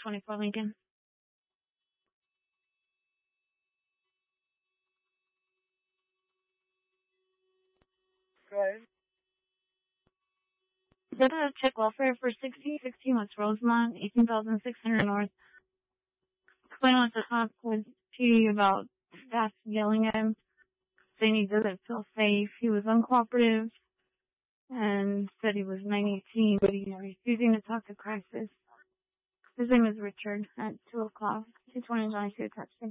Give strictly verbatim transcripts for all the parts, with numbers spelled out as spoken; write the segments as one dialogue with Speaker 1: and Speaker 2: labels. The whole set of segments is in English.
Speaker 1: twenty-four Lincoln.
Speaker 2: Go ahead.
Speaker 1: Did a check welfare for sixteen sixteen West Rosemont, eighteen thousand six hundred North. Explain what the talk with P D about staff yelling at him, saying he doesn't feel safe. He was uncooperative and said he was nine eighteen, but he's refusing to talk to crisis. His name is Richard at two o'clock, two twenty ninety-two attached six.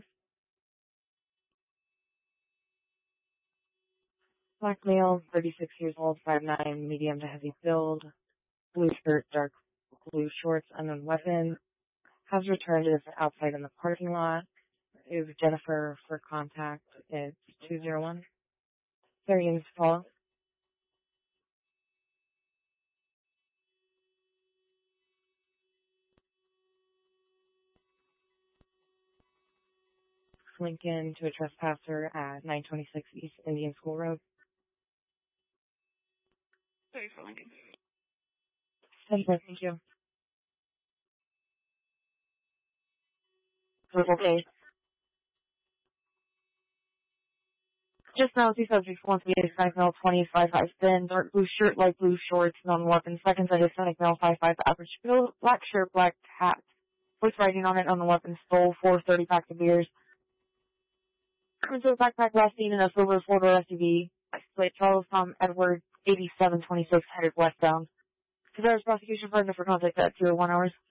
Speaker 2: Black male, thirty-six years old, five nine, medium to heavy build, blue shirt, dark blue shorts, unknown weapon. Has returned is outside in the parking lot. Is Jennifer for contact. It's two zero one. Thirty units to follow. Lincoln to a trespasser at nine twenty-six East Indian School Road.
Speaker 1: Sorry for Lincoln.
Speaker 2: Thank you.
Speaker 3: Okay. Just now, two subjects, one to be Hispanic male, twenty-five, five thin, dark blue shirt, light blue shorts, non-weapon. Second to Hispanic male, five five, average build, black shirt, black hat. Voice writing on it on the weapon, stole four thirty packs of beers. Into a backpack last seen in a silver four-door S U V. Plate Charles Tom Edward, eighty-seven twenty-six, headed westbound. Today's prosecution partner for contact at two oh one hours.